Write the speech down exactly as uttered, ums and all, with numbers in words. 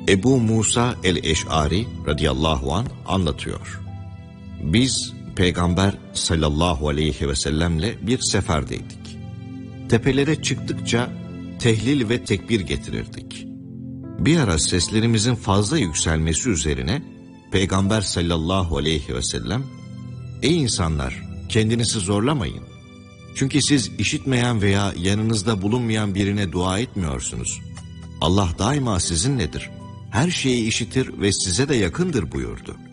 Ebu Musa el-Eş'ari radıyallahu anh anlatıyor. Biz Peygamber sallallahu aleyhi ve sellemle bir seferdeydik. Tepelere çıktıkça tehlil ve tekbir getirirdik. Bir ara seslerimizin fazla yükselmesi üzerine Peygamber sallallahu aleyhi ve sellem, "Ey insanlar, kendinizi zorlamayın. Çünkü siz işitmeyen veya yanınızda bulunmayan birine dua etmiyorsunuz. Allah daima sizinledir. Her şeyi işitir ve size de yakındır" buyurdu.